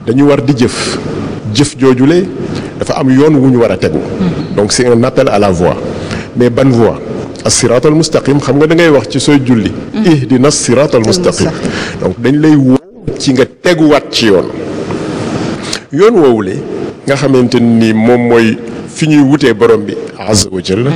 dañu war di jëf joojule dafa am yoon wu ñu war a tegu. donc c'est un appel à la voie mais ban voie as-siraatal mustaqim xam nga da ngay wax ci sooy julli. ihdina as-siraatal mustaqim donc dañ lay woo ci nga teguwaat ci yoon woowule nga xamante ni moom mooy fi ñuy wutee borom bi azza wa jalla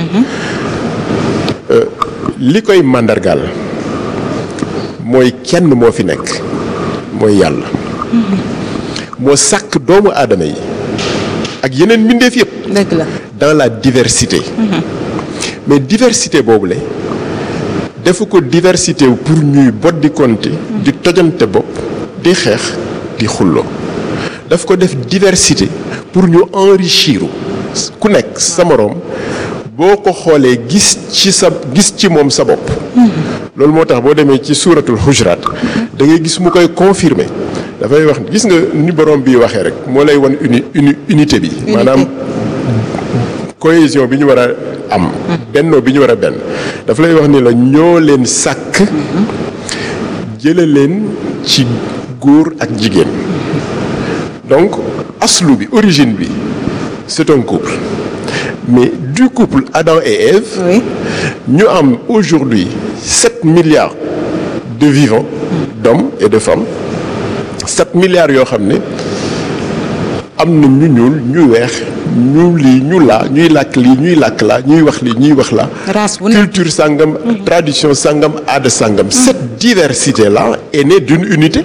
li koy màndargaal mooy kenn moo fi nekk mooy yàlla moo sàkk doomu aadama yi ak yeneen mbindeef yëpp. dëgg la dans la diversité. mais diversité boobu la defu ko diversité pour ñuy boddi konte di tojante bopp di xeex di xulloo daf ko def diversité pour ñu enrichir ku nekk sa moroom boo ko xoolee gis ci moom sa bopp. loolu moo tax boo demee ci suuratul Hujuraat da ngay gis mu koy confirmer dafay wax gis nga ni borom bi waxee rek moo lay wan unité bi. maanaam cohésion bi ñu war a am. bennoo bi ñu war a benn dafa lay wax ni la ñoo leen sàkk jële leen ci góor ak jigéen donc aslu bi origine bi c'est un couple mais du couple Adam et Ève ñu am aujourd'hui 7 milliards de vivants d'hommes et de femmes 7 milliards yoo xam ne am na ñu ñuul ñu weex ñu lii ñu laa ñuy làkk lii ñuy làkk laa ñuy wax lii ñuy wax laa culture sàngam tradition sàngam aada sàngam cette diversité là est née d'une unité.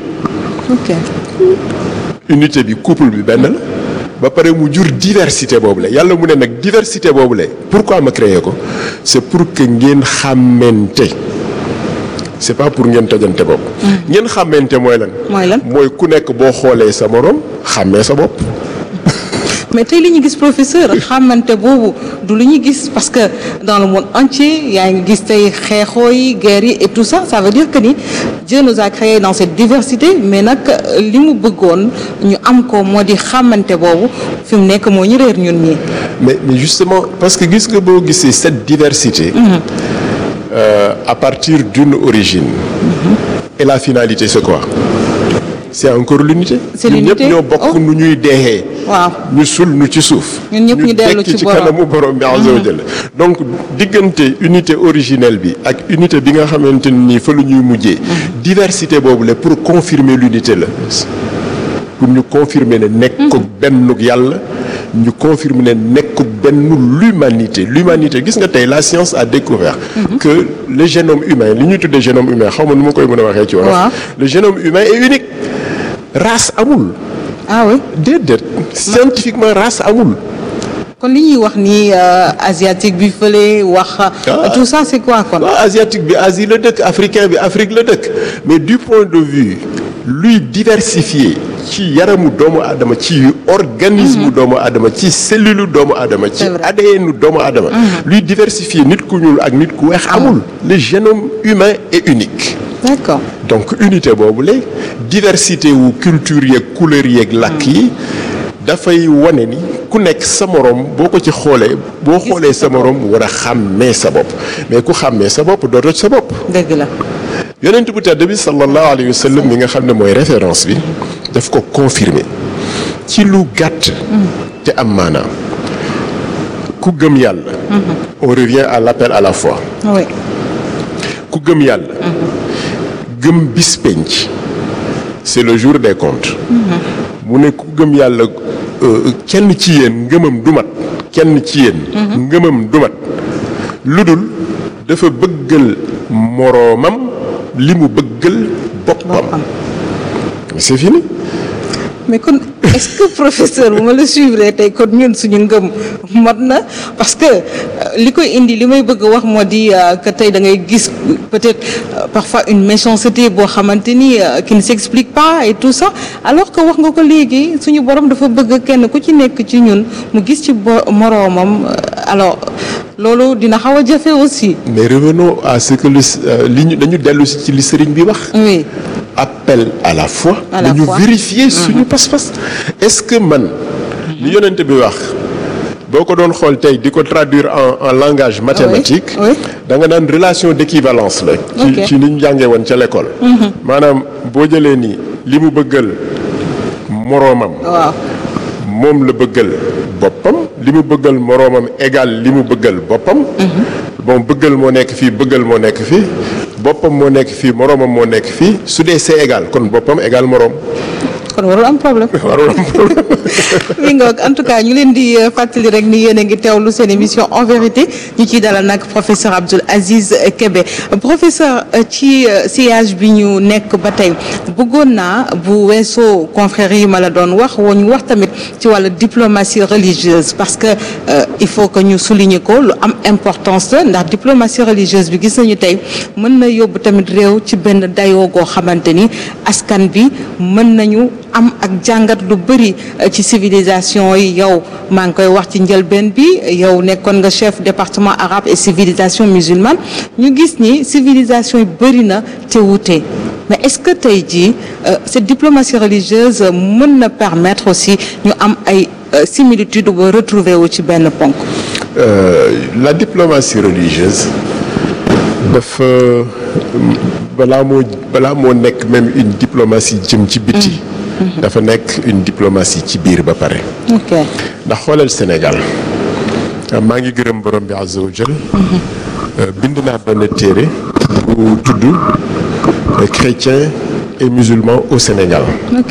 unité bi couple bi benn la ba pare mu jur diversité boobu la yàlla mu ne nag diversité boobu la pourquoi ma créé ko c'est pour que ngeen xàmmante c'est pas pour ngeen tojante bopp. ngeen xàmmante mooy lan. mooy ku nekk boo xoolee sa moroom xàmmee sa bopp. mais tey li ñu gis professeur xamante boobu du lu ñu gis parce que dans le monde entier yaa ngi gis tey xeexoo yi guerre yi et tout ça ça veut dire que ni Dieu nous a créé dans cette diversité mais nag li mu bëggoon ñu am ko moo di xamante boobu fi mu nekk moo ñu réer ñun ñii. mais justement parce que gis nga boo gisee cette diversité. À partir d'une origine. Et la finalité c'est quoi? C'est encore l'unité. c'est l'unité ñun ñëpp ñoo bokk nu ñuy deexee. waaw ñu sul nu ci suuf. ñun ñëpp ñu dellu ci borom kanamu borom bi azza wa jalla. donc diggante unité originelle bi ak unité bi nga xamante ni fa lu ñuy mujjee. diversité boobu la pour confirmer l'unité la. pour ñu confirmer ne nekkul bennug yàlla. ñu confirmer ne nekkul benn l'humanité gis nga tey la science a découvert que le génome humain li ñuy tuddee génome humain xaw ma nu ma koy mën a waxee ci wolof. le génome humain est unique. race amul. ah oui déedéet scientifiquement race amul. kon li ñuy wax ni asiatique bi fële wax. tout ça c'est quoi kon. asiatique bi Asie la dëkk africain bi Afrique la dëkk mais du point de vue luy diversifier ci yaramu doomu aadama ci organisme doomu aadama ci cellule doomu aadama ci ADN doomu aadama. luy diversifier nit ku ñuul ak nit ku weex amul. le génome humain est unique. d'accord donc unité boobu la diversité wu culture yeeg couleur yeeg làkk yi dafay wane ni ku nekk sa morom boo ko ci xoolee boo xoolee sa morom war a xàmmee sa bopp mais ku xàmmee sa bopp doo toj sa bopp. dëgg la. yonent bu tedd bi sallallahu alayhi wa sallam mi nga xam ne mooy référence bi daf ko confirmer ci lu gàtt. te am maanaam ku gëm yàlla. on revient à l'appel à la foi. oui. ku gëm yàlla. gëm bis penc c'est le jour des comptes. mu ne ku gëm yàlla kenn ci yéen ngëmam du mat kenn ci yéen. ngëmam du mat lu dul dafa bëggal moroomam li mu bëggal boppam. c'est fini. mais kon est-ce que professeur bu ma la suivre tey kon ñun suñu ngëm mat na parce que li koy indi li may bëgg a wax moo di que tey da ngay gis peut-être parfois une méchanceté boo xamante ni qui ne s'explique pas et tout ça alors que wax nga ko léegi suñu borom dafa bëgg kenn ku ci nekk ci ñun mu gis ci moroomam alors loolu dina xaw a jafe aussi. mais revenons à ce que li ñu dañu dellu ci li sëriñ bi wax. oui. appel à la foi. à la foi dañu vérifier suñu pas-pas. est-ce que man. li yonent bi wax boo ko doon xool tey di ko traduire en langage mathématique. da nga naan relation d'équivalence la. ci li ñu jàngee woon ca l'école. maanaam boo jëlee nii li mu bëggal moroomam. waaw moom la bëggal boppam li mu bëggal moroomam égal li mu bëggal boppam. bon bëggal moo nekk fii bëggal moo nekk fii boppam moo nekk fii moroomam moo nekk fii su dee c'est égal kon boppam égal moroom. kon warul am problème. warul am problème. mi nga en tout cas ñu leen di fàttali rek ni yéen a ngi teewlu seen émission en vérité ñu ciy dalal nag professeur Abdoul Aziz Kébé professeur ci sillage bi ñu nekk ba tey bëggoon naa bu weesoo confrères yi ma la doon wax woo ñu wax tamit ci wàllu diplomatie religieuse parce que il faut que ñu souligner ko lu am importance la ndax diplomatie religieuse bi gis nañu tey mën na yóbbu tamit réew ci benn dayoo goo xamante ni askan bi mën nañu am ak jàngat lu bëri ci civilisation yi yow maa ngi koy wax ci njëlbeen bi yow nekkoon nga chef département arabe et civilisation musulmane ñu gis ni civilisation yi bëri na te wuute mais est-ce que tey jii cette diplomatie religieuse mën na permettre aussi ñu am ay similitudes ba retrouver wu ci benn ponk. La diplomatie religieuse dafa balaa moo nekk même une diplomatie jëm ci biti. dafa nekk une diplomatie ci biir ba pare. ok ndax xoolal Sénégal maa ngi gërëm borom bi azza wa jal bind naa benn téere bu tudd chrétiens et musulmans au Sénégal. ok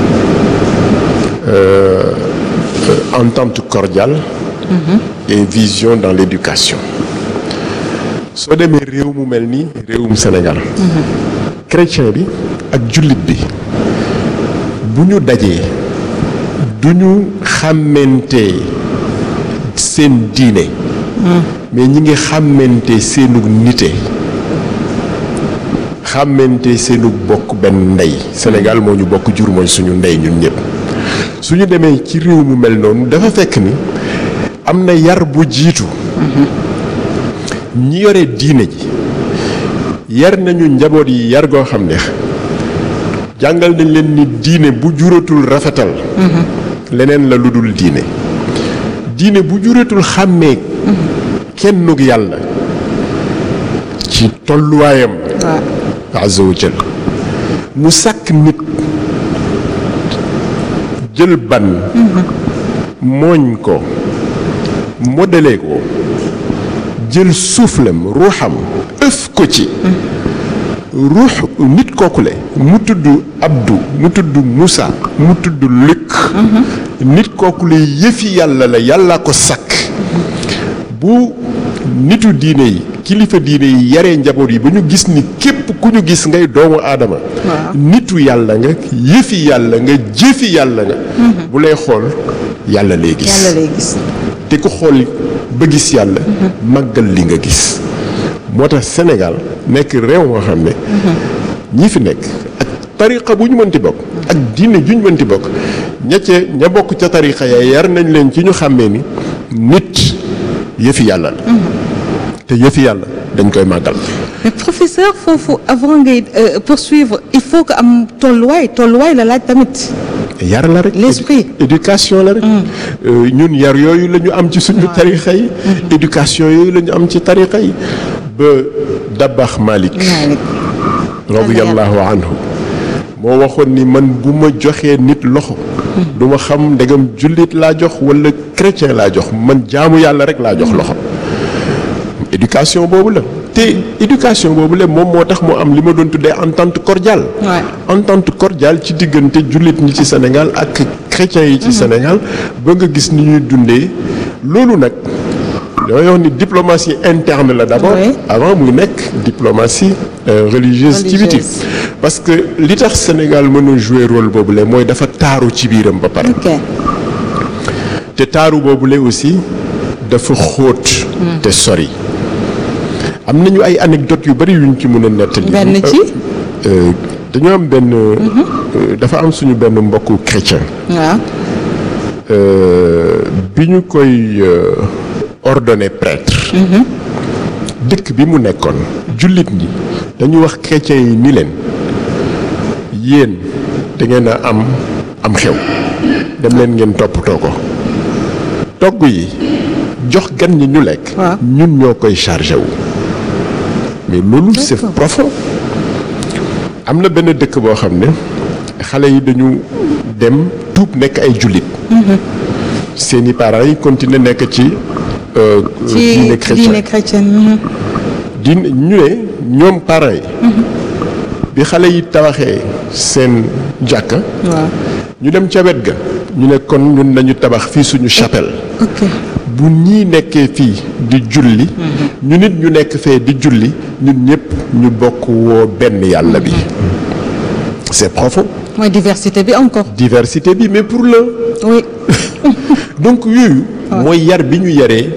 entente cordiale. et vision dans l'éducation. soo demee réew mu mel ni réewum Sénégal. chrétien bi ak jullit bi. bu ñu dajee du ñu xàmmante seen diine mais ñi ngi xàmmante seenu nite xàmmante seenu bokk benn ndey Sénégal moo ñu bokk jur mooy suñu ndey ñun ñëpp suñu demee ci réew mu mel noonu dafa fekk ni am na yar bu jiitu ñi yore diine ji yar nañu njaboot yi yar goo xam ne jàngal nañ leen ni diine bu juratul rafetal leneen la lu dul diine diine bu juratul xàmmee kennug yàlla ci tolluwaayam azza wa jal mu sàkk nit jël ban mooñ ko modele ko jël suuflam ruuxam ëf ko ci ruux nit kookule mu tudd Abdou mu tudd Moussa mu tudd Luc nit kookule yëfi yàlla la yàlla ko sàkk bu nitu diine yi kilifa diine yi yaree njaboot yi ba ñu gis ni képp ku ñu gis ngay doomu aadama nitu yàlla nga yëfi yàlla nga jëfi yàlla nga bu lay xool yàlla lay gis te ku xool ba gis yàlla màggal li nga gis moo tax Sénégal nekk réew moo xam ne ñi fi nekk ak tariqa bu ñu mënti bokk ak diine ju ñu mënti bokk ña bokk ca tariqa ya yar nañ leen ci ñu xàmmee ni nit yëfi yàlla la te yëfi yàlla dañ koy màggal. mais professeur foofu avant ngay poursuivre il faut que am tolluwaay la laaj tamit. yar la rek l'esprit éducation la rek ñun yar yooyu la ñu am ci suñu tarixa yi éducation yooyu la ñu am ci tarixa yi ba Dabax Malik radiyallahu anhu moo waxoon ni man bu ma joxee nit loxo du ma xam ndegam jullit laa jox wala chrétien laa jox man jaamu yàlla rek laa jox loxo éducation boobu la te éducation boobu la moom moo tax mu am li ma doon tuddee entente cordiale entente cordiale ci diggante jullit ñi ci Sénégal ak chrétiens yi ci Sénégal ba nga gis ni ñuy dundee loolu nag damay wax ni diplomatie interne la d'abord avant muy nekk diplomatie religieuse ci biti parce que li tax Sénégal mën a jouer rôle boobu la mooy dafa taaru ci biiram ba pare te taaru boobu la aussi dafa xóot te sori am nañu ay anecdotes yu bari yuñ ci mën a nettali. benn ci. dañoo am benn. dafa am suñu benn mbokku chrétien. waaw. bi ñu koy ordonné prêtre. dëkk bi mu nekkoon. jullit ñi dañu wax chrétiens yi ni leen yéen da ngeen a am xew. dem leen ngeen toppatoo ko. togg yi jox gan ñi ñu lekk. ñun ñoo koy chargé wu. mais loolu c'est profond am na benn dëkk boo xam ne xale yi dañu dem tuub nekk ay jullit. seeni parents yi continuer nekk ci. diine chrétienne. diine ñu ne ñoom parents yi. bi xale yi tabaxee seen jàkka. waaw ñu dem ca wet ga. ñu ne kon ñun nañu tabax fii suñu chapelle. ok bu ñii nekkee fii di julli. ñu nit ñu nekk fee di julli ñun ñëpp ñu bokk woo benn yàlla bi. c'est profond. mooy diversité bi encore. diversité bi mais pour le. oui. donc yooyu. mooy yar bi ñu yaree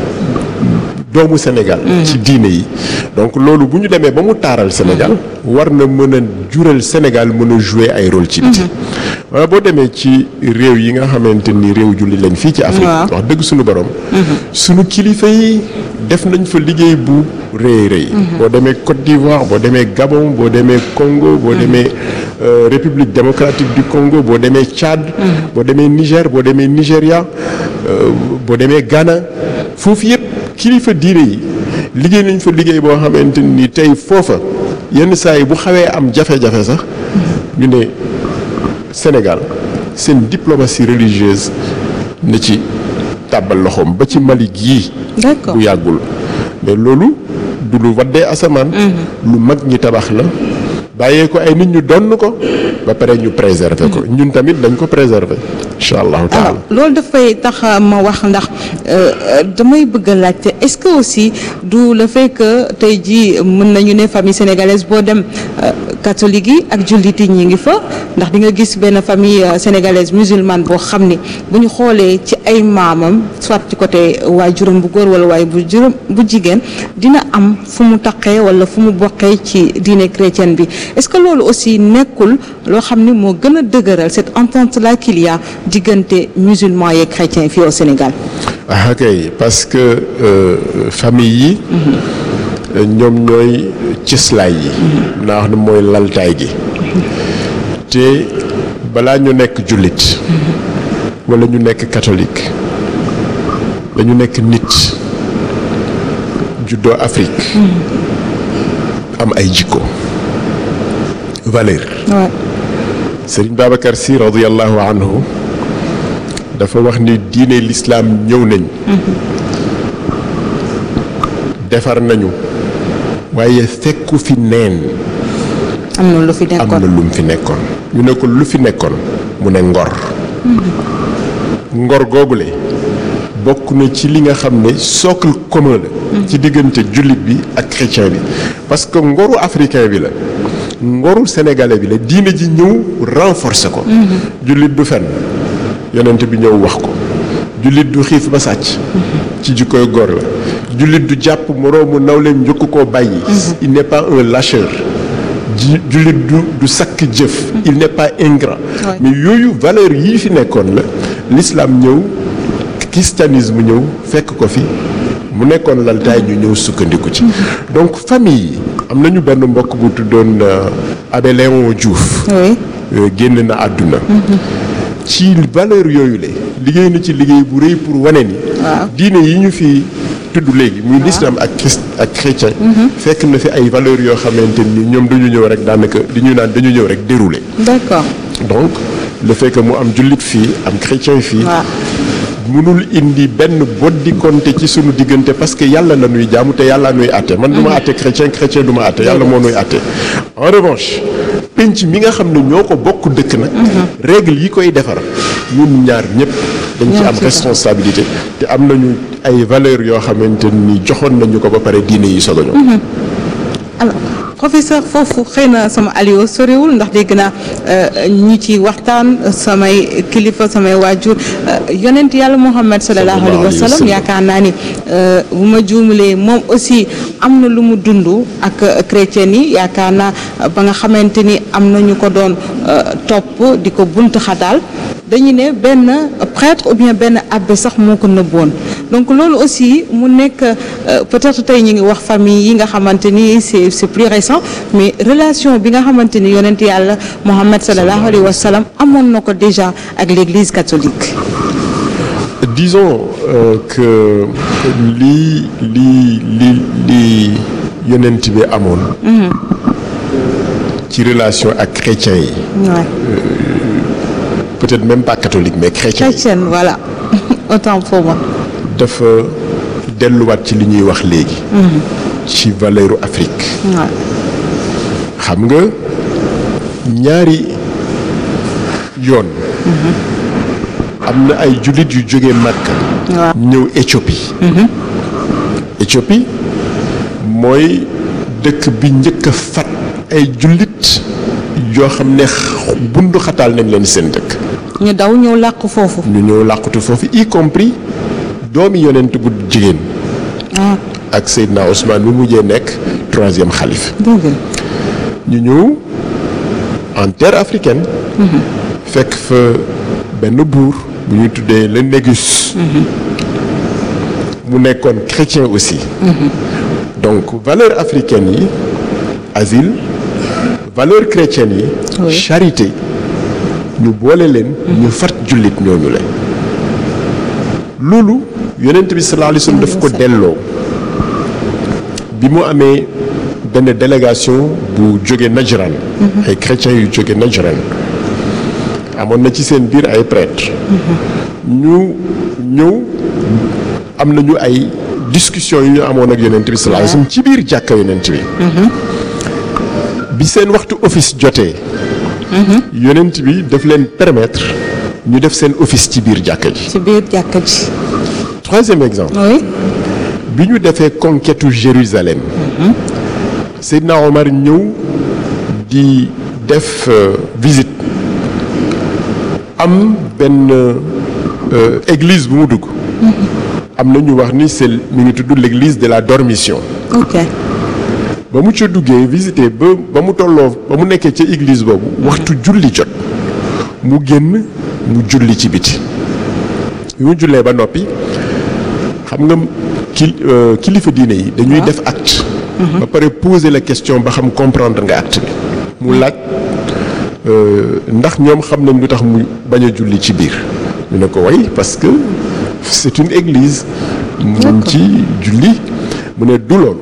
doomu Sénégal. ci diine yi donc loolu bu ñu demee ba mu taaral Sénégal. war na mën a jural Sénégal mën a jouer ay rôle ci biti. wala boo demee ci réew yi nga xamante ni réew julli lañ fii ci Afrique. wax dëgg suñu borom. suñu kilifa yi def nañ fa liggéey bu rëy rëy. boo demee Côte d'Ivoire boo demee Gabon boo demee Congo boo demee République démocratique du Congo boo demee Tchad. boo demee Niger boo demee Nigéria boo demee Ghana foofu yëpp kilifa diine yi liggéey nañ fa liggéey boo xamante ni tey foofa yenn saa yi bu xawee am jafe-jafe sax ñu ne Sénégal seen diplomatie religieuse na ci tàbbal loxoom ba ci Mali gii. d'accord bu yàggul mais loolu du lu waddee asamaan. lu mag ñi tabax la bàyyee ko ay nit ñu donn ko ba pare ñu préserver ko ñun tamit dañ ko préserver incha allahu taala. loolu dafay tax ma wax ndax damay bëgg a laajte est-ce que aussi du le fait que tey jii mën nañu ne famille sénégalaise boo dem catholique yi ak jullit yi ñi ngi fa ndax di nga gis benn famille sénégalaise musulmane boo xam ni bu ñu xoolee ci ay maamam soit ci côté waajuram bu góor wala bu jigéen dina am fu mu taqee wala fu mu bokkee ci diine chrétienne bi est-ce que loolu aussi nekkul loo xam ni moo gën a dëgëral cette entente là qu'il y a diggante musulmans yeeg chrétiens fii au Sénégal. ah kay parce que famille yi. ñoom ñooy cëslaay yi. naa wax ne mooy laltaay gi. te balaa ñu nekk jullit. wala ñu nekk catholique. dañu nekk nit. juddoo Afrique. am ay jikko. valeur. waaw. Serigne Babacar Sy radiyallahu anhu dafa wax ni diine l'islam ñëw nañ. defar nañu. waaye fekku fi neen. am na lu fi nekkoon am na lu mu fi nekkoon. ñu ne ko lu fi nekkoon mu ne ngor. ngor googule bokk na ci li nga xam ne socle commun la. ci diggante jullit bi ak chrétien bi parce que ngoru africain bi la. ngoru sénégalais bi la diine ji ñëw renforcer ko. jullit du fenn yonent bi ñëw wax ko. jullit du xiif ba sàcc. ci jikkoy góor la. jullit du jàpp moroomu nawleem njëkk koo bàyyi. il n'est pas un lâcheur. jullit du sakk jëf. il n'est pas ingrat. mais yooyu valeur yii fi nekkoon la l'islam ñëw christianisme ñëw fekk ko fi mu nekkoon laltaay ñu ñëw sukkandiku ci. donc famille yi am nañu benn mbokk bu tuddoon Abbé Léon Diouf. génn na àdduna. ci valeur yooyu la liggéey na ci liggéey bu rëy pour wane ni. diine yi ñu fi tudd léegi muy l'islam ak chrétien. fekk na fi ay valeurs yoo xamante ni ñoom dañu ñëw rek daanaka dañu ñëw rek dérouler. d'accord. donc le fait que mu am jullit fii am chrétien fii. mënul indi benn boddi konte ci sunu diggante parce que yàlla la nuy jaamu te yàlla nuy àtte man du ma àtte chrétien du ma àtte yàlla moo nuy àtte. en revanche penc mi nga xam ne ñoo ko bokk dëkk nag. règle yi koy defar ñun ñaar ñëpp. dañ ci am responsabilité te am nañu ay valeurs yoo xamante ni joxoon nañu ko ba pare diine yi soog a ñëw. alors professeur foofu xëy na sama alio soriwul ndax dégg naa ñi ci waxtaan samay kilifa samay waajur yonent yàlla Muhammad sallallahu alayhi wa sallam yaakaar naa ni bu ma juumalee moom aussi am na lu mu dund ak chrétien yi yaakaar naa ba nga xamante ni am na ñu ko doon topp di ko bunt xadaal dañu ne benn prêtre ou bien benn abbé sax moo ko nëbboon donc loolu aussi mu nekk peut-être tey ñu ngi wax famille yi nga xamante ni c'est plus récent mais relation bi nga xamante ni yonent yàlla Muhammad sallallahu alayhi wa sallam amoon na ko déjà ak l'église catholique. disons que li yonent bi amoon. ci relation ak chrétiens yi. peut-être même pas catholique mais chrétien. chrétienne voilà autant pour moi. dafa delluwaat ci li ñuy wax léegi. ci valeuru Afrique. waaw. xam nga ñaari yoon. am na ay jullit yu jógee Makka. waaw. ñëw Éthiopie. Éthiopie mooy dëkk bi njëkk a fat ay jullit yoo xam ne bundu xataal nañ leen seen dëkk. ñu daw ñëw làqu foofu. ñu ñëw làqutu foofu y compris doomi yonent bu jigéen. ah ak Seydina Ousmane bu mujjee nekk 3e xalif. dëgg la. ñu ñëw en terre africaine. fekk fa benn buur bu ñuy tuddee le Négus. mu nekkoon chrétien aussi. donc valeur africaine yi asile valeur chrétienne yi. Oui. charité ñu boole leen. ñu fat jullit ñooñu leen. loolu yonent bi sallallahu alayhi wasallam daf ko delloo bi mu amee benn délégation bu jóge Najran. ay chrétiens yu jóge Najran. amoon na ci seen biir ay prêtres. ñu ñëw am nañu ay discussion yu ñu amoon ak yonent bi sallallahu alayhi wasallam ci biir jàkka yonent bi. bi seen waxtu office jotee. yonent bi daf leen permettre ñu def seen office ci biir jàkka ji. ci biir jàkka ji. 3e exemple. oui. bi ñu defee conquête Jérusalem. Seydina Omar ñëw di def visite. am benn église bu mu dugg. am na ñu wax ni c'est mi ngi tudd l'église de la Dormition. ok. ba mu ca duggee visiter ba mu tolloo ba mu nekkee ca église boobu waxtu julli jot mu génn mu julli ci biti. bi mu jullee ba noppi xam nga kilifa diine yi dañuy def acte. ba pare poser la question ba xam comprendre nga acte bi. mu laaj ndax ñoom xam nañ lu tax mu bañ a julli ci biir. ñu ne ko way parce que c'est une église. mu ci julli mu ne du loolu.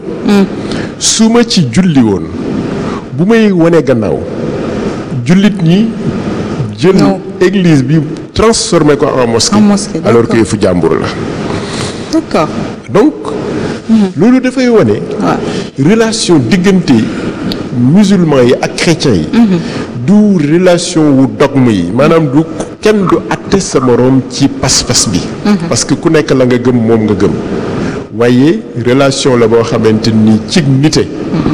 su ma ci julli woon bu may wane gannaaw jullit ñi jël église bi transformé ko en mosquée. Alors que yëfu jàmbur la. d'accord. donc. loolu dafay wane. relation diggante musulman yi ak chrétiens yi. du relation wu dogme yi maanaam du kenn du àtte sa moroom ci pas-pas bi. parce que ku nekk la nga gëm moom nga gëm. waaye relation la boo xamante ni ci nite.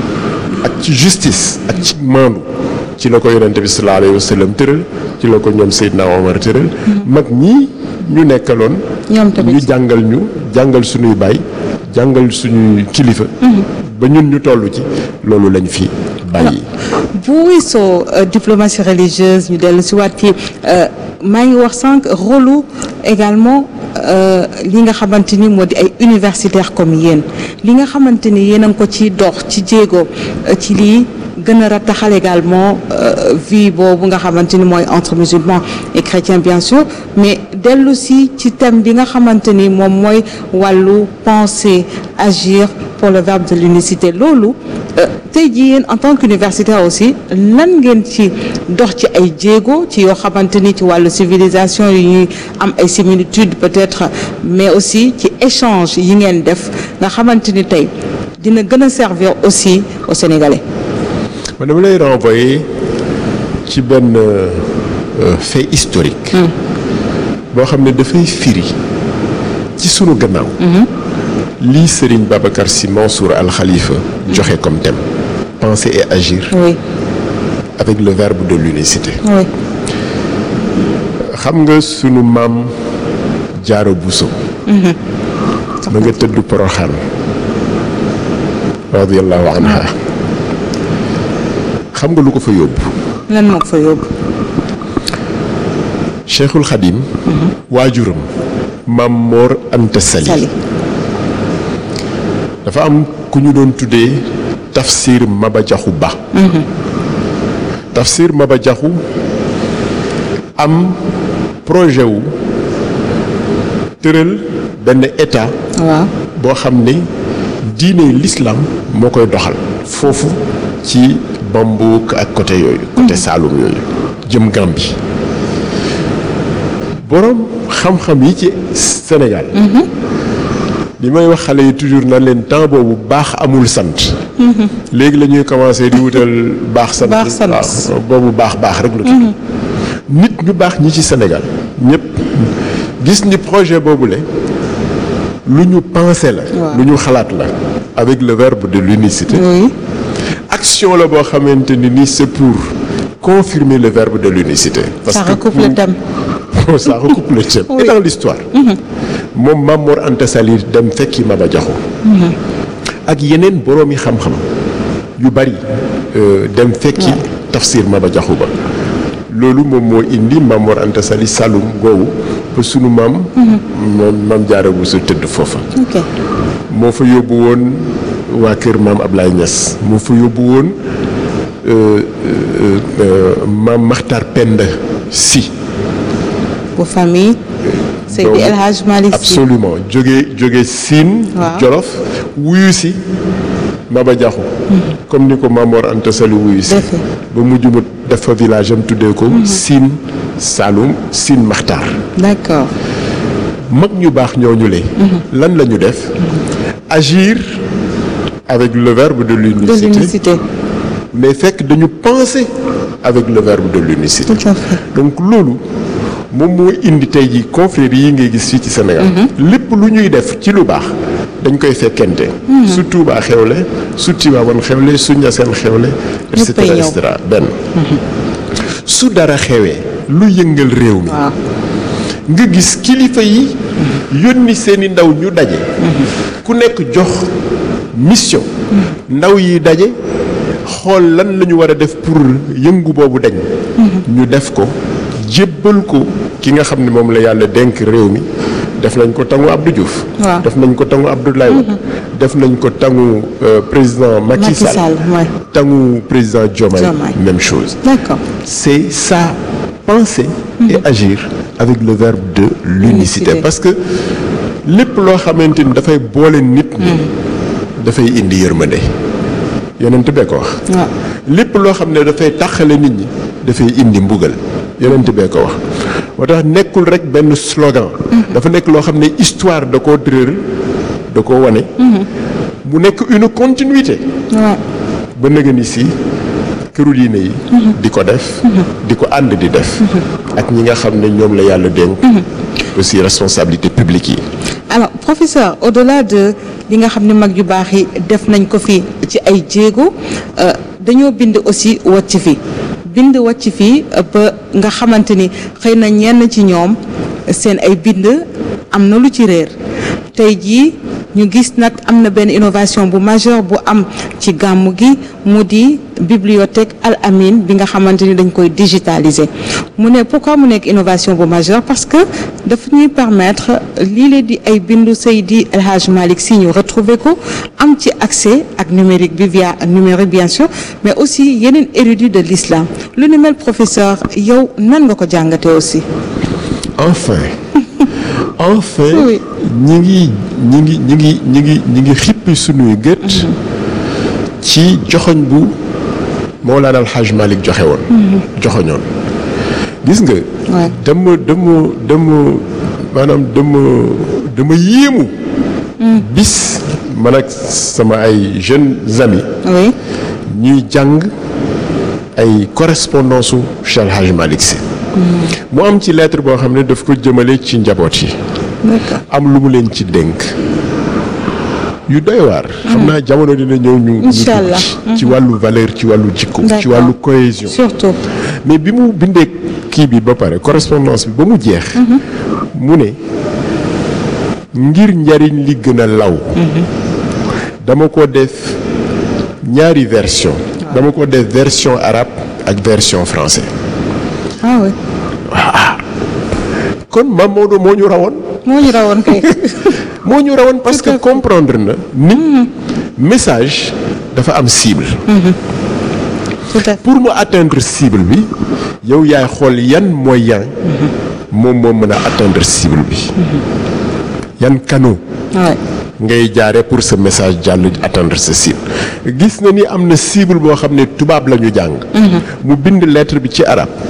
ak ci justice ak ci maandu. ci la ko yonent bi sallallahu alayhi wa sallam tëral ci la ko ñoom Seydina Omar tëral. mag ñi ñu nekkaloon. ñoom tamit ñu jàngal suñuy baay jàngal suñuy kilifa. ba ñun ñu toll ci loolu lañ fi bàyyi. bu weesoo diplomatie religieuse ñu dellu si waat ci maa ngi wax sànq rôle également li nga xamante ni moo di ay universitaires comme yéen li nga xamante ni yéen a ngi ko ci dox ci jéego ci lii gën a rataxal également vie boobu nga xamante ni mooy entre musulmans et chrétiens bien sûr mais dellu si ci thème bi nga xamante ni moom mooy wàllu penser agir pour le verbe de l'unicité loolu tey jii yéen en tant qu'universitaire aussi lan ngeen ci dox ci ay jéego ci yoo xamante ni ci wàllu civilisation yi ñuy am ay similitudes peut-être mais aussi ci échange yi ngeen def nga xamante ni tey dina gën a servir aussi aux Sénégalais. man dama lay renvoyer ci benn fait historique. boo xam ne dafay firi ci sunu gannaaw. lii Serigne Babacar Sy Mansour Al Khalifa joxe comme thème. penser et agir. oui. avec le verbe de l'unicité. oui. xam nga sunu maam Jaara Buso. ma nga tëdd Poroxaan. radiyallahu anha. xam nga lu ko fa yóbbu. lan moo ko fa yóbbu. Cheikhul Khadim. waajuram. Maam Mor Anta Sali. dafa am ku ñu doon tuddee Tafsir Maba Jaxu Ba. Tafsir Maba Jaxu am projet wu tëral benn état. waaw boo xam ne diine l'islam moo koy doxal. foofu ci Bambouk ak côté yooyu. côté Saloum yooyu jëm Gambie. borom xam-xam yi ci Sénégal. li may wax xale yi toujours nan leen temps boobu baax amul sant. léegi la ñuy commencé di wutal baax sant. waaw boobu baax rek la tudd. nit ñu baax ñi ci Sénégal ñëpp gis ni projet boobule lu ñu pensé la. lu ñu xalaat la. avec le verbe de l'unicité. Oui. action la boo xamante ni c'est pour confirmer le verbe de l'unicité. parce que ça recoupe le thème. ça recoupe le thème. Oui. Et dans l'histoire. moom Mame Mor Anta Sali dem fekki Maba Diakhou. ak yeneen boroomi xam-xam yu bari dem fekki tafsir Maba Diakhou ba. loolu moom moo indi Mame Mor Anta Sali Saloum googu ba sunu maam. Maam Jaara Buso tëdd foofa. moo fa yóbbu woon waa kër maam Ablaye Niass moo fa yóbbu woon maam Makhtar Penda Sy. bu famille. Seydi El Hadj Malick Sy. absolument jóge Sine. Jolof wuyu si Maba Diakhou. comme ni ko Mame Mor Anta Sali wuyu si. ba mujj mu def fa village am tuddee ko. Sine Saloum Sine Makhtar. d'accord. mag ñu baax ñooñu le lan la ñu def. agir avec le verbe de l'unicité. mais fekk dañu penser avec le verbe de l'unicité. Tout à fait. donc loolu moom moo indi tey ji confréries yi ngay gis fii ci Sénégal. lépp lu ñuy def ci lu baax dañ koy fekkente. su Touba xewle su Tivaouane xewle su Niassène xewle. et cetera benn. su dara xewee lu yëngal réew mi. nga gis kilifa yi yónni seeni ndaw ñu daje. ku nekk jox mission. ndaw yi daje xool lan la ñu war a def pour yëngu boobu dañ. ñu def ko jébbal ko ki nga xam ne moom la yàlla dénk réew mi. def nañ ko tangu Abdou Diouf. def nañ ko tangu Abdoulaye Wade. def nañ ko tangu président Macky Sall. tangu président Diomaye. même chose. D'accord. c'est ça penser et agir avec le verbe de l'unicité parce que lépp loo xamante ni dafay boole nit ñi dafay indi yërmande yonent bee ko wax. lépp loo xam ne dafay tàqale nit ñi dafay indi mbugal yonent bee ko wax. moo tax nekkul rek benn slogan. dafa nekk loo xam ne histoire da koo tëral da koo wane. mu nekk une continuité. ba nëgë ni si këru diine yi. di ko def. di ko ànd di def. ak ñi nga xam ne ñoom la yàlla dénk. aussi responsabilité publique yi. alors professeur au-delà de li nga xam ne mag yu baax yi def nañ ko fi ci ay jéego dañoo bind aussi wàcc fi. bind wàcc fii ba nga xamante ni xëy na ñenn ci ñoom seen ay bind am na lu ci réer tey jii ñu gis nag am na benn innovation bu majeure bu am ci gàmmu gi mu di bibliothèque Al Amine bi nga xamante ni dañ koy digitaliser mu ne pourquoi mu nekk innovation bu majeure parce que daf ñuy permettre lii la di ay bindu Seydi El Hadj Malick Sy ñu retrouver ko am ci accès ak numérique bi via numérique bien sûr mais aussi yeneen érudits de l'islam lu ni mel professeur yow nan nga ko jàngatee aussi. enfin ñi ngi xippi sunuy gët. ci joxoñ bu Mawlana Al Hadj Malick joxe woon. joxoñoon gis nga. dama yéemu. bis man ak sama ay jeunes amis. ñuy jàng ay correspondance su Cheikh El Hadj Malick Sy. mu am ci lettre boo xam ne daf ko jëmale ci njaboot yi. am lu mu leen ci dénk. yu doy waar. xam naa jamono dina ñëw ñu. incha allah ci wàllu valeur ci wàllu jikko. ci wàllu cohésion. surtout. mais bi mu bindee kii bi ba pare correspondance bi ba mu jeex. mu ne ngir njariñ li gën a law. dama ko def ñaari version. dama ko def version arabe ak version français. ah oui. waaw kon Mame Maodo moo ñu rawoon. kay. moo ñu rawoon parce que comprendre na ni message dafa am cible. pour mu atteindre cible bi yow yaay xool yan moyen moom moo mën a atteindre cible bi. yan canaux. ngay jaare pour ce message jàll atteindre sa cible. gis na ni am na cible boo xam ne tubaab la ñu jàng. mu bind lettre bi ci arabe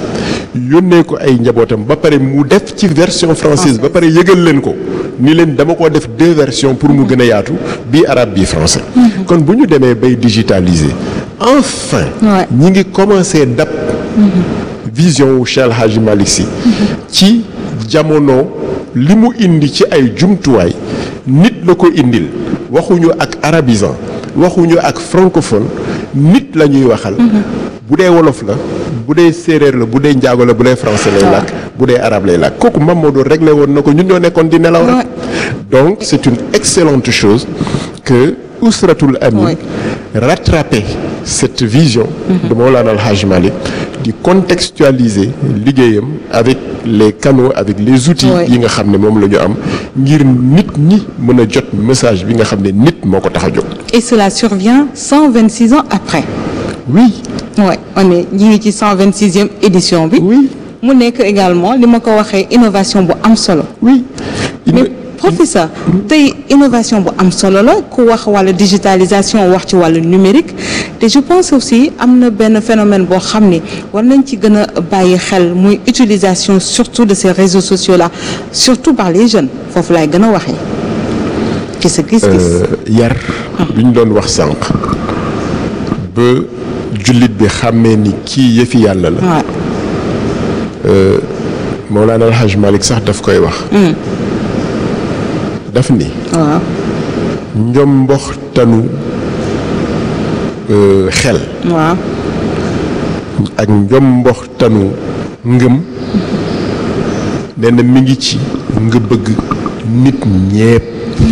yónnee ko ay njabootam ba pare mu def ci version française ba pare yëgal leen ko ni leen dama ko def 2 versions pour mu gën a yaatu bii arabe bii français. kon bu ñu demee bay digitaliser enfin. ñi ngi commencé dab. vision wu Cheikh El Hadji Malick Sy ci jamono li mu indi ci ay jumtuwaay nit la ko indil waxuñu ak arabisant waxuñu ak francophone nit la ñuy waxal. bu dee wolof la bu dee séeréer la bu dee njaago la bu dee français lay làkk bu dee arabe lay làkk kooku Mamadou réglé woon na ko ñun ñoo nekkoon di nelaw rek. donc c'est une excellente chose que Ousratul Amin rattraper cette vision de Mawlana El Hadji Malick di contextualiser liggéeyam avec les canaux avec les outils yi nga xam ne moom la ñu am ngir nit ñi mën a jot message bi nga xam ne nit moo ko tax a jóg. Et cela survient 126 ans après. Oui. Ouais, on est ñi ngi ci 126e édition bi. Oui. mu nekk également li ma ko waxee innovation bu am solo. Oui. Mais professeur tey innovation bu am solo la ku wax wàllu digitalisation wax ci wàllu numérique te je pense aussi am na benn phénomène boo xam ni war nañ ci gën a bàyyi xel muy utilisation surtout de ces réseaux sociaux là surtout par les jeunes foofu laay gën a waxee. ci sa gis-gis. yar. bi ñu doon wax sànq. ba jullit bi xàmmee ni kii yëfi yàlla la. Mawlana El Hadji Malick sax daf koy wax. daf ni. waaw. njomboxtanu xel. waaw. ak njomboxtanu ngëm. nee na mi ngi ci nga bëgg nit ñépp.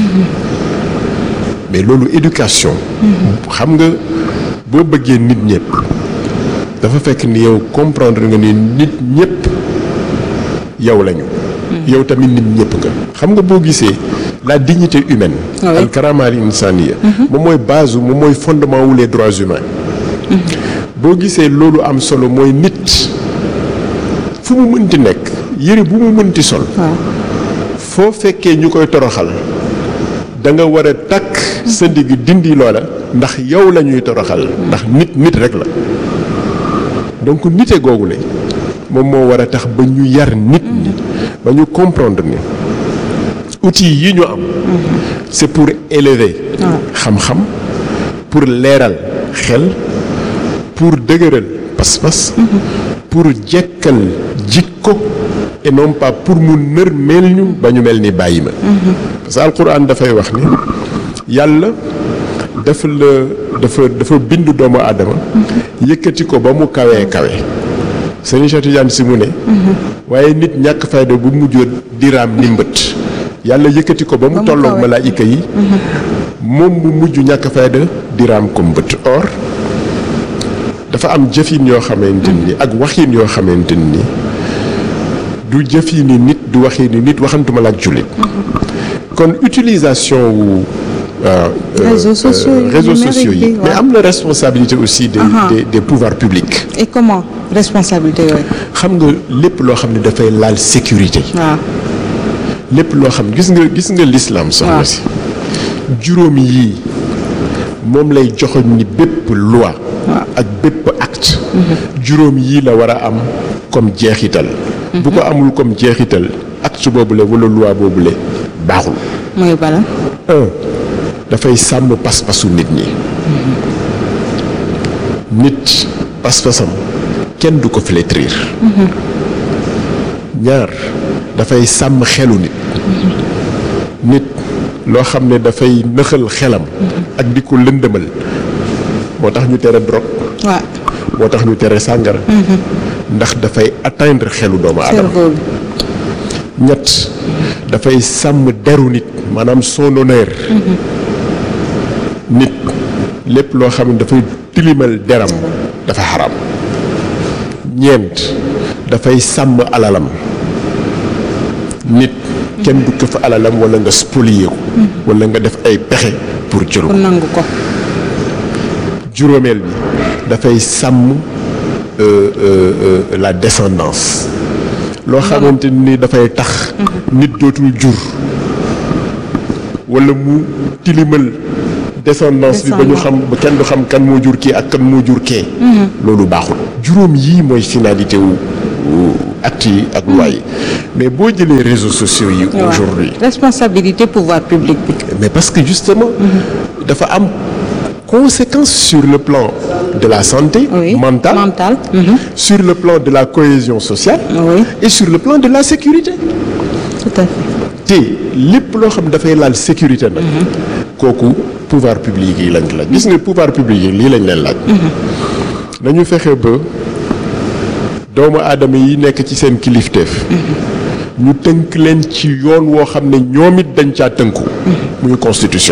mais loolu éducation. xam nga boo bëggee nit ñépp dafa fekk ni yow comprendre nga ni nit ñépp yow lañu. yow tamit nit ñépp nga. xam nga boo gisee la dignité humaine. al karama al insaniya. moom mooy base moom mooy fondement wu les droits humains. boo gisee loolu am solo mooy nit fu mu mënti nekk yëre bu mu mënti sol. foo fekkee ñu koy toroxal da nga war a takk sa ndigg dindi loola ndax yow la ñuy toroxal ndax nit rek la donc nite googu la moom moo war a tax ba ñu yar nit ñi ba ñu comprendre ni outils yi ñu am c'est pour élever xam-xam pour leeral xel pour dëgëral pas-pas pour jekkal jikko et non pas pour mu nërmeel ñu ba ñu mel ni bàyyi ma parce que alquran dafay wax ni yàlla dafa bind doomu aadama yëkkati ko ba mu kawee kawe Sëriñ Cheikh Tidiane Sy mu ne waaye nit ñàkk fayda bu mujjoo diraam ni mbët yàlla yëkkati ko ba mu tolloog malaayika yi moom mu mujj ñàkk fayda diraam ko mbët or dafa am jëfin yoo xamante ni ak waxin yoo xamante ni du jëfini nit du waxini nit waxantuma la ak jullit kon utilisation wu réseaux sociaux yi mais am na responsabilité aussi des pouvoirs publics. Et comment responsabilité yooyu. xam nga lépp loo xam ne dafay laal sécurité. lépp loo xam gis nga l'islam soxna si juróomi yii moom lay joxoñ ni bépp loi ak bépp acte juróom yii la war a am comme jeexital bu ko amul comme jeexital acte boobule wala loi boobule baaxul. mooy bala. dafay sàmm pas-pasu nit ñi. nit pas-pasam kenn du ko flétrir. ñaar dafay sàmm xelu nit. nit loo xam ne dafay nëxal xelam. ak di ko lëndëmal moo tax ñu tere drogue. waaw moo tax ñu tere sàngara. ndax dafay atteindre xelu doomu aadama. ñett dafay sàmm deru nit maanaam son honneur. nit lépp loo xam ne dafay tilimal deram dafa xaram. ñeent dafay sàmm alalam. nit kenn du ko fa alalam wala nga spolier ko. wala nga def ay pexe pour jël ko. nangu ko. juróomeel bi dafay sàmm la descendance. loo xamante ni dafay tax. nit dootul jur. wala mu tilimal descendance bi ba ñu xam ba kenn du xam kan moo jur kii ak kan moo jur kee. loolu baaxul. juróom yii mooy finalité wu actes yi ak loi yi mais boo jëlee réseaux sociaux yi aujourd'hui responsabilité pouvoir public bi. mais parce que justement dafa am conséquence sur le plan de la santé mentale sur le plan de la cohésion sociale et sur le plan de la sécurité tout à fait te lépp loo xam dafay laal sécurité nag kooku pouvoir public yi lañ laaj gis nga pouvoir public yi lii lañ leen laaj nañu fexe ba doomu aadama yi nekk ci seen kilifteef ñu tënk leen ci yoon woo xam ne ñoom it dañ caa tënku muy constitution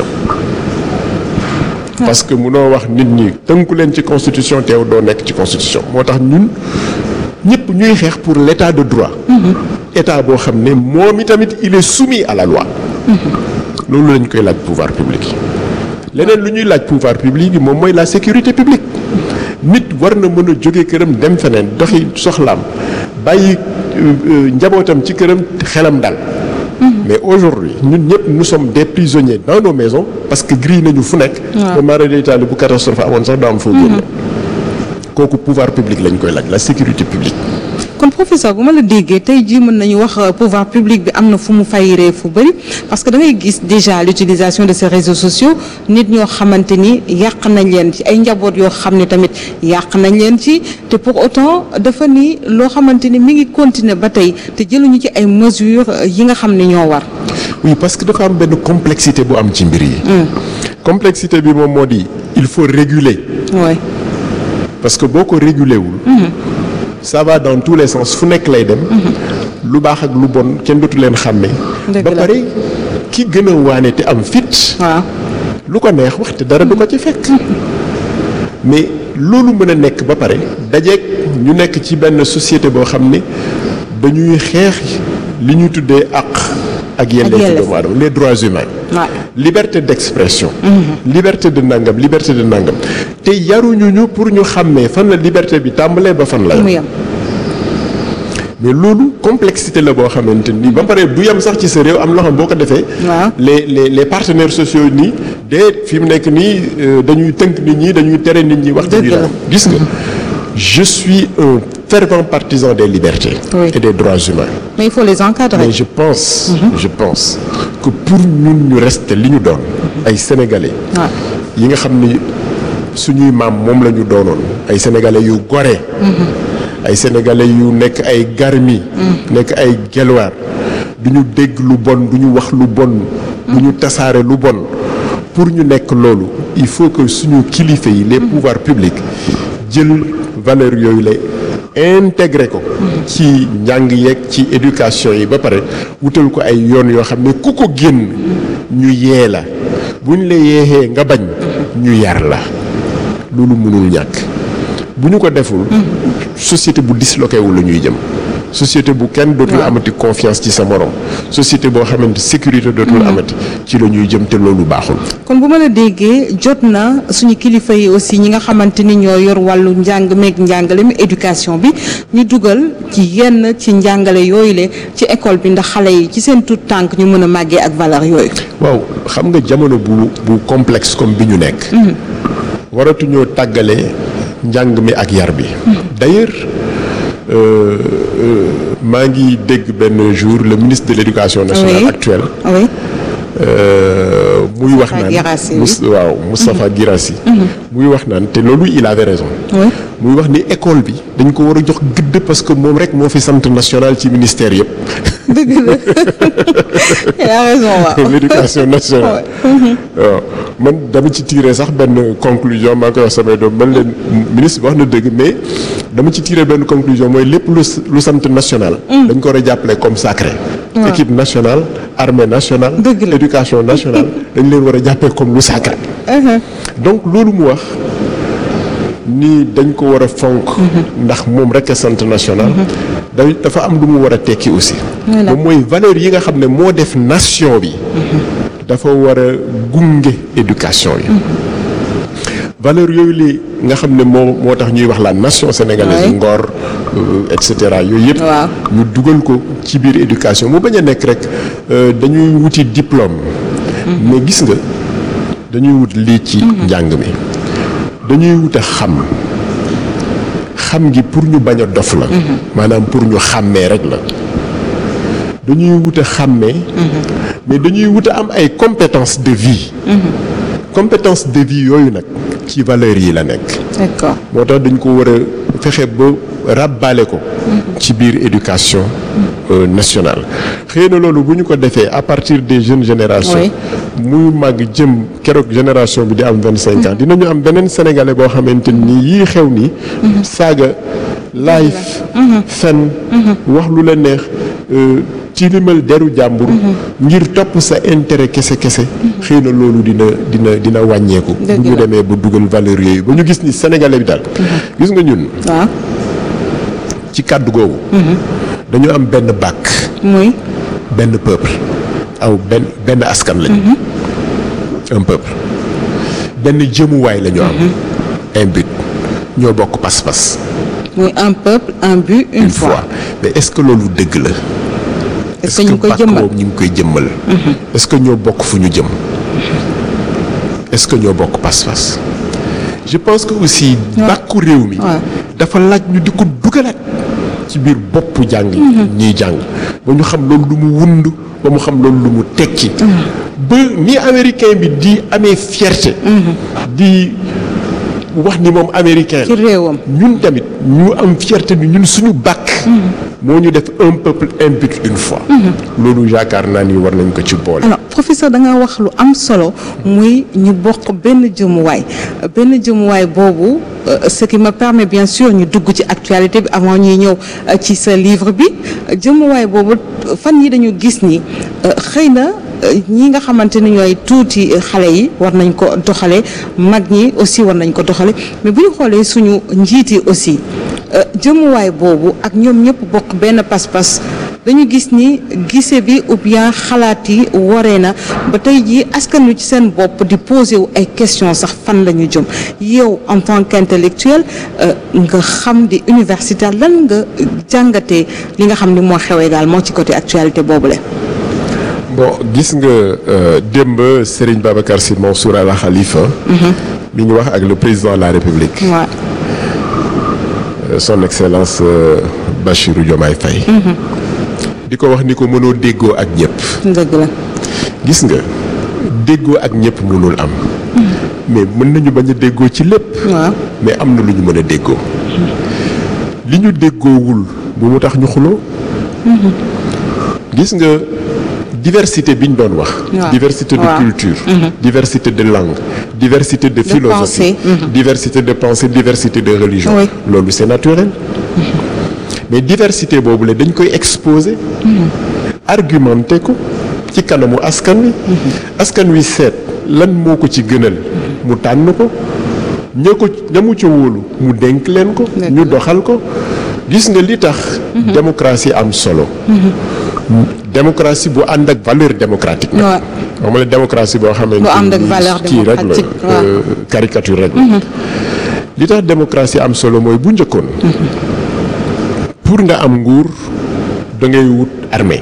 parce que munoo wax nit ñi tënku leen ci constitution teew doo nekk ci constitution moo tax ñun ñëpp ñuy xeex pour l'état de droit état boo xam ne moom itamit il est soumis à la loi loolu lañ koy laaj pouvoir public yi leneen lu ñuy laaj pouvoir public yi moom mooy la sécurité publique nit war na mën a jóge këram dem feneen doxi soxlaam bàyyi njabootam ci këram xelam dal mais aujourd'hui ñun ñëpp nous sommes des prisonniers dans nos maisons parce que grille nañu fu nekk ba mara deytaali bu catastrophe amoon sax doo am foo génne kooku pouvoir public lañ koy laaj la sécurité publique kon professeur bu ma la déggee tey jii mën nañu wax pouvoir public bi am na fu mu fayiree fu bëri parce que da ngay gis déjà l'utilisation de ces réseaux sociaux nit ñoo xamante ni yàq nañ leen ci ay njaboot yoo xam ne tamit yàq nañ leen ci te pour autant dafa ni loo xamante ni mi ngi continuer ba tey te jëluñu ci ay mesures yi nga xam ne ñoo war. oui parce que dafa am benn complexité bu am ci mbir yi. complexité bi moom moo di il faut réguler. oui. parce que boo ko réguler wul. ça va dans tous les sens fu nekk lay dem. lu baax ak lu bon kenn dootu leen xàmmee. ba pare ki gën a waane te am fit. waaw lu ko neex wax te dara du ko ci fekk. mais loolu mën a nekk ba pare dajeeg ñu nekk ci benn société boo xam ne dañuy xeex li ñu tuddee ak yelleefu doomu aadama les droits humains. liberté d'expression. liberté de nangam te yaruñu ñu pour ñu xàmmee fan la liberté bi tàmbalee ba fan la yam mais loolu complexité la boo xamante ni ba pare du yem sax ci sa réew am loo xam boo ko defee. les partenaires sociaux nii de fi mu nekk nii dañuy tënk nit ñi dañuy tere nit ñi wax. dëgg la gis nga je suis un fervent partisan des libertés. et des droits humains. mais il faut les encadrer. mais je pense que pour ñun ñu rester li ñu doon. ay sénégalais. yi nga xam ni suñuy maam moom la ñu doonoon ay sénégalais yu gore. ay sénégalais yu nekk ay garmi. nekk ay gelwaar du ñu dégg lu bon du ñu wax lu bon. du ñu tasaare lu bon. pour ñu nekk loolu il faut que suñu kilifa yi les pouvoirs publics jël valeur yooyu la intégrer ko. ci njàng yeeg ci éducation yi ba pare wutal ko ay yoon yoo xam ne ku ko génn ñu yee la buñ la yeexee nga bañ. ñu yar la loolu mënul ñàkk bu ñu ko deful. société bu disloqué wu la ñuy jëm. société bu kenn dootul amati confiance ci sa morom société boo xamante sécurité dootul amati ci la ñuy jëm te loolu baaxul. kon bu ma la déggee jot na suñu kilifa yi aussi ñi nga xamante ni ñoo yor wàllu njàng meeg njàngale mi éducation bi ñu dugal ci yenn ci njàngale yooyu le ci école bi ndax xale yi ci seen tout tànk ñu mën a màggee ak valeur yooyu. waaw xam nga jamono bu complexe comme bi ñu nekk. waratuñoo tàggale njàng mi ak yar bi. d'ailleurs maa ngi dégg benn jour le ministre de l'éducation nationale actuel. muy wax naan Moustapha Guirassy muy wax naan te loolu il avait raison. muy wax ni école bi dañ ko war a jox gëdd parce que moom rek moo fi sant national ci ministère yëpp. dëgg la il a raison waaw. l'éducation nationale. waaw man dama ci tiré sax benn conclusion maa koy wax samay doom man leen ministre wax na dëgg mais dama ci tiré benn conclusion mooy lépp lu sant national. dañ ko war a jàppale comme sacré. équipe nationale armée nationale. éducation nationale dañ leen war a jàppee comme lu sacré. donc loolu mu wax ni dañ ko war a fonk. ndax moom rek a sant national. dafa am lu mu war a tekki aussi. moom mooy valeur yi nga xam ne moo def nation bi. dafa war a gunge éducation yi. valeur yooyu li nga xam ne moo tax ñuy wax la nation sénégalaise. ngor et cetera yooyu yëpp. ñu dugal ko ci biir éducation mu bañ a nekk rek dañuy wuti diplôme. mais gis nga dañuy wut lii ci njàng mi dañuy wut a xam gi pour ñu bañ a dof la. maanaam pour ñu xàmmee rek la. dañuy wut a xàmmee. mais dañuy wut a am ay compétences de vie. compétences de vie yooyu nag ci valeurs yi la nekk. d'accord moo tax dañ ko war a fexe ba ràbbaale ko. ci biir éducation nationale. xëy na loolu bu ñu ko defee à partir des jeunes générations. Oui. muy màgg jëm keroog génération bi di am 25 ans dinañu am beneen sénégalais boo xamante ni yii xew ni saaga live fen wax lu la neex ci limal deru jàmbur ngir topp sa intérêt kese xëy na loolu dina wàññeeku bu ñu demee ba dugal valeur yooyu ba ñu gis ni sénégalais bi daal gis nga ñun waaw ci kàddu googu dañu am benn bàkk muy benn peuple aw benn askan lañu un peuple benn jëmuwaay la ñu am un but ñoo bokk pas-pas muy un peuple un but une foi mais est-ce que loolu dëgg la est-ce que ñu ngi koy jëmmal ñu ngi koy jëmmal est-ce que ñoo bokk fu ñu jëm est-ce que ñoo bokk pas-pas je pense que aussi bàkku réew mi dafa laaj ñu di ko dugalaat ci biir boppu jàng ñiy jàng ba ñu xam loolu lu mu wund ba mu xam loolu lu mu tekki ba ni américain bi di amee fierté di wax ni moom américain ci réewam ñun tamit ñu am fierté ni ñun suñu bàkk moo ñu def un peuple un but une foi loolu yaakaar naa ni war nañ ko ci boole. alors professeur da nga wax lu am solo muy ñu bokk benn jëmuwaay boobu ce qui me permet bien sûr ñu dugg ci actualité bi avant ñuy ñëw ci sa livre bi jëmuwaay boobu fan yi dañu gis ni xëy na ñi nga xamante ni ñooy tuuti xale yi war nañ ko doxale mag ñi aussi war nañ ko doxale mais bu ñu xoolee suñu njiit yi aussi jëmuwaay boobu ak ñoom ñëpp bokk benn pas-pas dañu gis ni gise bi ou bien xalaat yi waree na ba tey jii askan wi ci seen bopp di posé wu ay questions sax fan la ñu jëm yow en tant qu'intellectuel nga xam di universitaire lan nga jàngatee li nga xam ni moo xew également ci côté actualité boobule. bon gis nga démb Serigne Babacar Sy Mansour Al Khalifa. mi ngi wax ak le président de la République. son excellence Bassirou Diomaye Faye. di ko wax ni ko mënoo déggoo ak ñëpp. dëgg la. gis nga déggoo ak ñëpp mënul am. mais mën nañu bañ a déggoo ci lépp. mais am na lu ñu mën a déggoo. li ñu déggoowul bu mu tax ñu xuloo. gis nga diversité bi ñu doon wax. diversité de culture. diversité de langue. diversité de philosophie. diversité de pensée diversité de religion. loolu c'est naturel. mais diversité boobu la dañ koy exposer. argumenté ko ci kanamu askan wi. askan wi seet lan moo ko ci gënal mu tànn ko ña mu ca wóolu mu dénk leen ko. ñu doxal ko gis nga li tax. démocratie am solo. démocratie bu ànd ak valeur démocratique nag. xam nga démocratie boo xamante bu ànd ak valeur kii rek la caricature rek la. li tax démocratie am solo mooy bu njëkkoon. pour nga am nguur da ngay wut armée.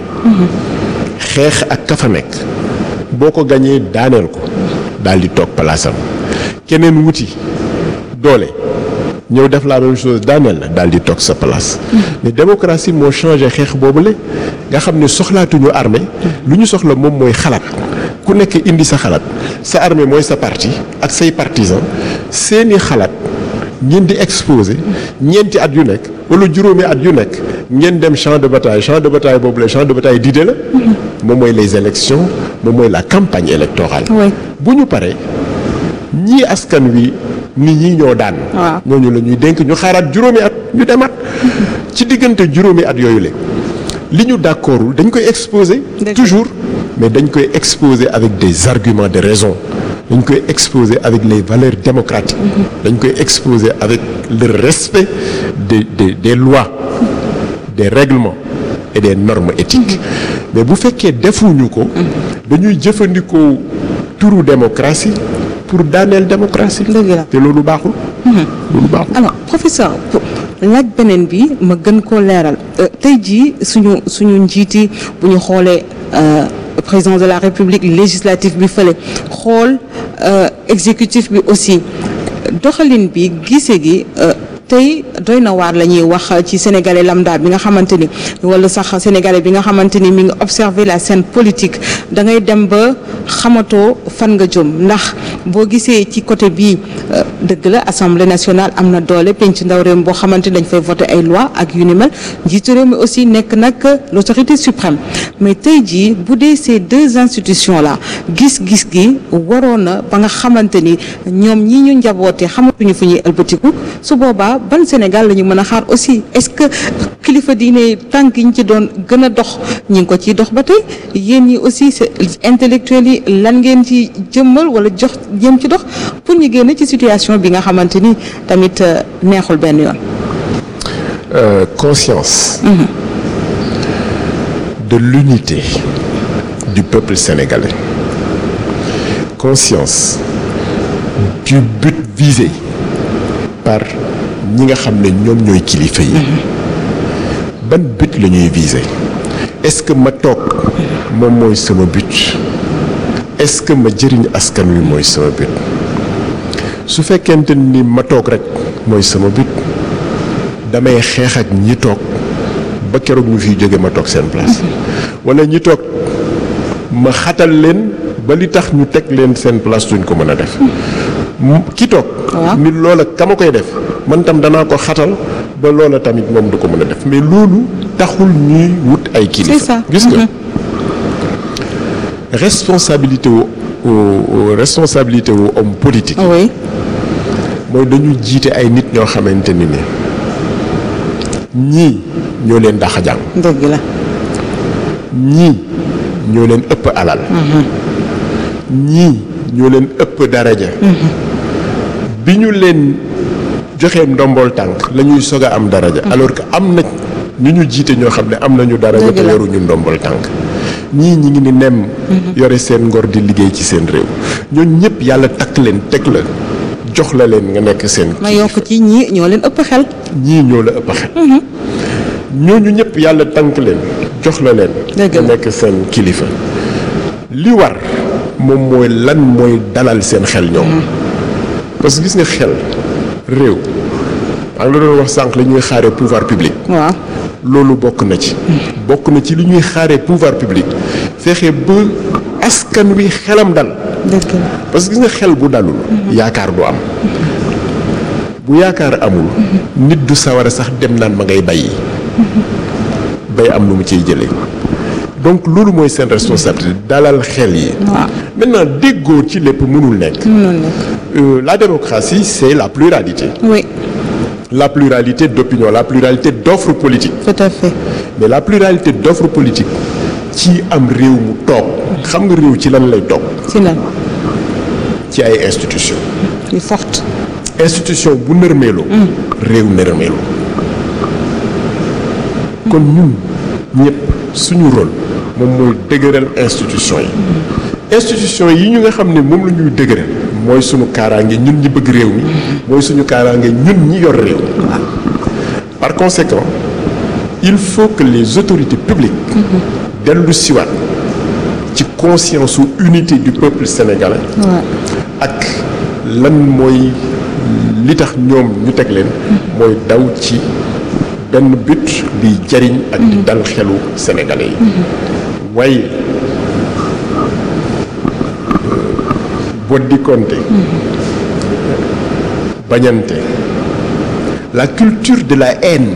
xeex ak ka fa nekk boo ko gañee daaneel ko daal di toog palaasam keneen wuti doole ñëw def la même chose daaneel na daal di toog sa place. mais démocratie moo changé xeex boobule nga xam ne soxlaatuñu armée lu ñu soxla moom mooy xalaat ku nekk indi sa xalaat sa armée mooy sa parti ak say partisans seeni xalaat ngeen di exposé ñeenti at yu nekk wala juróomi at yu nekk ngeen dem champ de bataille boobule champ de bataille d'idées la. moom mooy les élections moom mooy la campagne électorale. bu ñu paree ñii askan wi nit ñi ñoo daan. ñooñu la ñuy dénk ñu xaaraat juróomi at ñu demaat. ci diggante juróomi at yooyu la li ñu d'accordul dañ koy exposer. toujours mais dañ koy exposer avec des arguments de raison. dañ koy exposer avec les valeurs démocratiques. dañ koy exposer avec le respect des lois des règlements et des normes éthiques. mais bu fekkee defuñu ko. dañuy jëfandikoo turu démocratie pour daaneel démocratie. te loolu baaxul. loolu baaxul. alors professeur laaj beneen bi ma gën koo leeral tey jii suñu njiiti bu ñu xoolee président de la république législatif bi fële xool exécutif bi aussi doxalin bi gise gi tey doy na waar la ñuy wax ci sénégalais lambda bi nga xamante ni wala sax sénégalais bi nga xamante ni mi ngi observer la scène politique da ngay dem ba xamatoo fan nga jëm ndax boo gisee ci côté bii dëgg la assemblée nationale am na doole penc ndaw réew mi boo xamante ni dañ fay voter ay loi ak yu ni mel njiitu réew mi aussi nekk nag l'autorité suprême mais tey jii bu dee ces deux institutions là gis-gis gi waroon na ba nga xamante ni ñoom ñi ñu njabootee xamatuñu fu ñuy ëlbatiku su boobaa ban Sénégal la ñu mën a xaar aussi est-ce que kilifa diine tànk yi ñu ci doon gën a dox ñi ngi ko ciy dox ba tey yéen ñi aussi intellectuels yi lan ngeen ci jëmmal wala jox jéem ci dox pour ñu génn ci situation bi nga xamante ni tamit neexul benn yoon. Conscience de l'unité du peuple sénégalais, conscience du but visé par ñi nga xam ne ñoom ñooy kilifa yi. Ban but la ñuy viser est-ce que ma toog moom mooy sama but est-ce que ma jëriñ askan wi mooy sama but su fekkente ni ma toog rek mooy sama but damay xeex ak ñi toog ba keroog ñu fiy jóge ma toog seen place wala ñi toog ma xatal leen ba li tax ñu teg leen seen place duñ ko mën a def ki toog ni loola ka ma koy def man tam danaa ko xatal ba loola tamit moom du ko mën a def mais loolu taxul ñuy wut ay kilifa gis nga responsabilité wu homme politique oui mooy dañu jiite ay nit ñoo xamante ni ne ñii ñoo leen dax a jàng dëgg la ñii ñoo leen ëpp alal ñii ñoo leen ëpp daraja bi ñu leen joxee ndombool tànk la ñuy soog a am daraja alors que am na ñu ñu jiite ñoo xam ne am nañu daraja te yoruñu ndombool tànk ñii ñi ngi ni nem yore seen ngor di liggéey ci seen réew ñooñu ñëpp yàlla takk leen teg la jox la leen nga nekk seen ma yokk ci ñii ñoo leen ëpp xel ñii ñoo la ëpp xel ñooñu ñëpp yàlla tànk leen jox la leen nga nekk seen kilifa li war moom mooy lan mooy dalal seen xel ñoom parce que gis nga xel réew maa ngi la doon wax sànq la ñuy xaaree pouvoir public waaw loolu bokk na ci li ñuy xaaree pouvoir public fexe ba askan wi xelam dal parce que gis nga xel bu dalul yaakaar du am bu yaakaar amul nit du sawar a sax dem naan ma ngay bay am lu mu ciy jëlee donc loolu mooy seen responsabilité dalal xel yi maintenant déggoo ci lépp mënul nekk la démocratie c'est la pluralité oui la pluralité d'opinion la pluralité d'offres politiques tout à fait mais la pluralité d'offres politiques ci am réew mu toog xam nga réew ci lan lay toog ci lan ci ay institution yu forte institution bu nërmeeloo réew nërmeeloo kon ñun ñëpp suñu rôle moom mooy dëgëral institution yi ñu nga xam ne moom la ñuy dëgëral mooy suñu kaaraange ñun ñi bëgg réew mi mooy suñu kaaraange ñun ñi yor réew mi par conséquent il faut que les autorités publiques dellu siwaat ci conscience su unité du peuple sénégalais ak lan mooy li tax ñoom ñu teg leen mooy daw ci benn but di jariñ ak di dal xelu sénégalais yi waaye boddi konte bañante la culture de la haine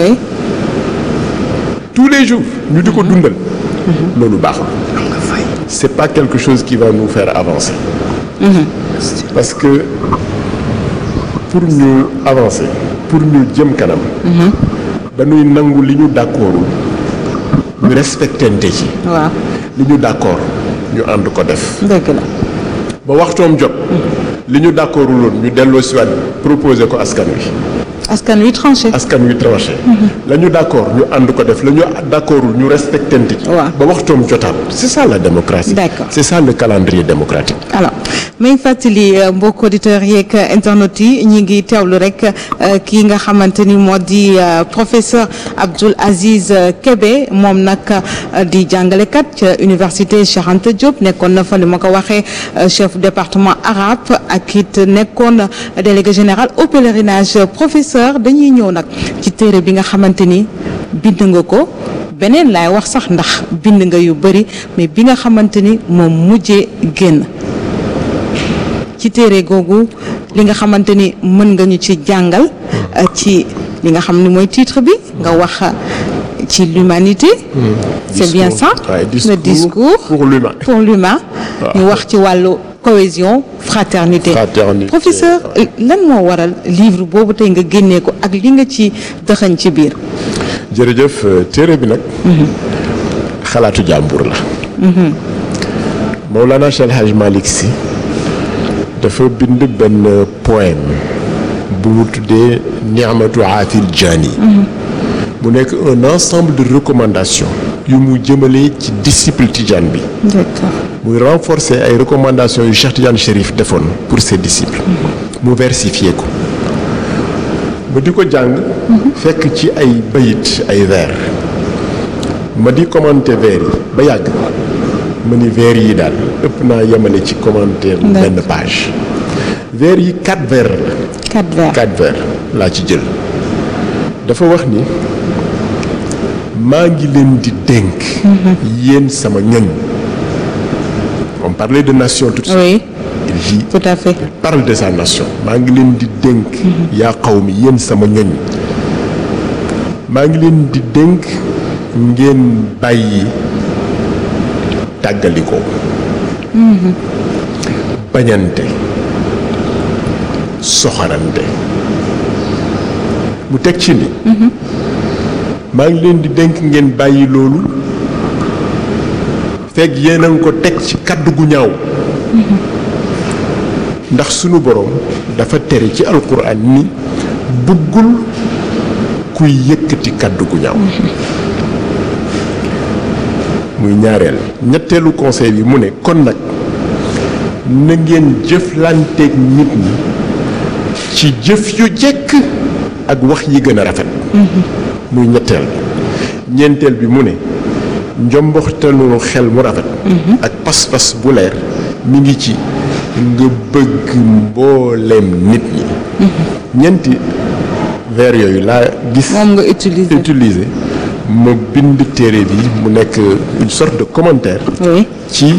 tous les jours ñu di ko dundal loolu baaxul c'est pas quelque chose qui va nous faire avancer parce que pour ñu avancer pour ñu jëm kanam dañuy nangu li ñu d'accordul ñu respectante ci li ñu d'accord ñu ànd ko def dëgg la ba waxtoom jot li ñu d'accordul woon ñu delloo siwaat proposer ko askan wi tranché la ñu d'accord ñu ànd ko def la ñu d'accordul ñu respectante ci ba waxtoom jotaat c'est ça la démocratie d'accord c'est ça le calendrier démocratique alors may fàttali mbokk auditeurs yeeg internautes yi ñi ngi teewlu rek kii nga xamante ni moo di professeur Abdoul Aziz Kébé moom nag di jàngalekat ca université Cheikh Anta Diop nekkoon na fa li ma ko waxee chef département arabe ak it nekkoon délégué général au pèlerinage. Professeur dañuy ñëw nag ci téere bi nga xamante ni bind nga ko beneen laay wax sax ndax bind nga yu bari mais bi nga xamante ni moom mujjee génn ci téere googu li nga xamante ni mën nga ñu ci jàngal ci li nga xam ni mooy titre bi nga wax ci l'humanité c'est bien ça le discours pour l'humain ñu wax ci wàllu cohésion fraternité professeur lan moo waral livre boobu tey nga génnee ko ak li nga ci dëxañ ci biir jërëjëf téere bi nag xalaatu jàmbur la Mawlana Cheikh El Hadj Malick Sy dafa bind benn poème bu mu tuddee Ni'matu Aafil Jaani mu nekk un ensemble de recommandations yu mu jëmale ci disciple Tidiane bi d'accord muy renforcer ay recommandations yu Cheikh Tidiane Chérif defoon pour ses disciples mu versifier ko ma di ko jàng fekk ci ay bayit ay vers ma di commenter vers yi ba yàgg ma ni vers yi daal ëpp naa yemale ci commentaire benn page vers yi 4 vers la 4 vers laa ci jël dafa wax ni maa ngi leen di dénk yéen sama ñoñ on parlait de nation tout de suite oui il dit tout à fait il parle de sa nation maa ngi leen di dénk yaa qawmi yéen sama ñoñ maa ngi leen di dénk ngeen bàyyi tàggalikoo bañante soxorante mu teg ci ni maa ngi leen di dénk ngeen bàyyi loolu fekk yéen a ngi ko teg ci kàddu gu ñaaw ndax sunu boroom dafa tere ci alquran ni bëggul kuy yëkkati kàddu gu ñaaw muy ñaareel ñetteelu conseil bi mu ne kon nag na ngeen jëflanteeg nit ñi ci jëf yu jekk ak wax yi gën a rafet muy ñetteel ñeenteel bi mu ne njomboxtalu xel mu rafet ak pas-pas bu leer mi ngi ci nga bëgg mbooleem nit ñi ñeenti vers yooyu laa gis moom nga utiliser ma bind téere bi mu nekk une sorte de commentaire oui ci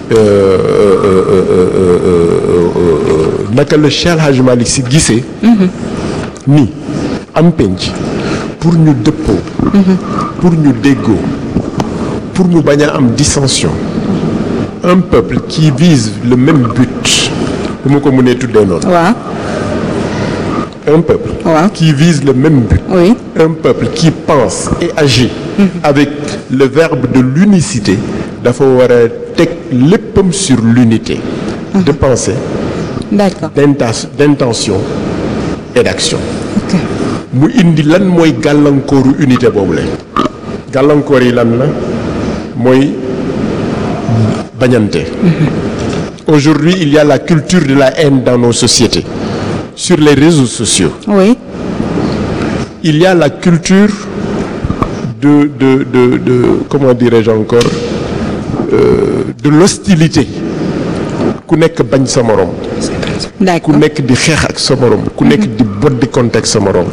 naka la Cheikh El Hadj Malick Sy gisee ni am penc pour ñu dëppoo pour ñu déggoo pour mu bañ a am dissension un peuple qui vise le même but bu ma ko mënee tuddee noonu waaw un peuple qui vise le même but oui un peuple qui pense et agit avec le verbe de l'unicité dafa war a teg léppam sur l'unité de pensée d'accord d'intention et d'action ok mu indi lan mooy gàllankooru unité boobu la gàllankoor yi lan la mooy bañante aujourd'hui il y a la culture de la haine dans nos sociétés sur les réseaux sociaux oui il y a la culture de comment dirais-je encore de l'hostilité ku nekk bañ sa morom ku d'accord nekk di xeex ak sa morom ku nekk di boddi konte ak sa morom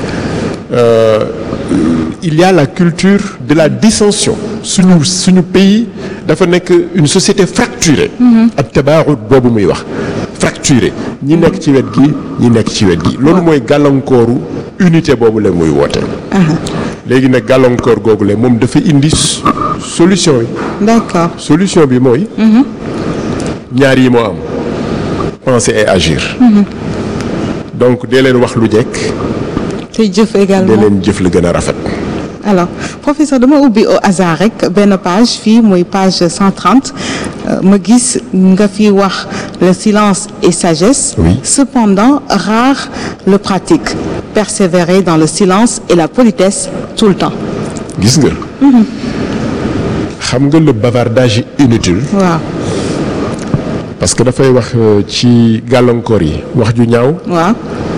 il y a la culture de la dissension suñu pays dafa nekk une société fracturée ak tabaarut boobu muy wax fracturé ñi nekk ci wet gi ñi nekk ci wet gi loolu mooy gàllankooru unité boobu la muy woote léegi nag gàllankoor googu la moom dafa indi solution yi d'accord solution bi mooy ñaar yi moo am penser et agir donc dee leen wax lu jekk te jëf également dee leen jëf lu gën a rafet alors professeur dama ubbi au hasard rek benn page fii mooy page 130 ma gis nga fi wax le silence est sagesse oui. Cependant rare le pratique persévérer dans le silence et la politesse tout le temps gis nga xam nga le bavardage inutile waaw parce que dafay wax ci gàllankoor yi wax ju ñaaw. waaw.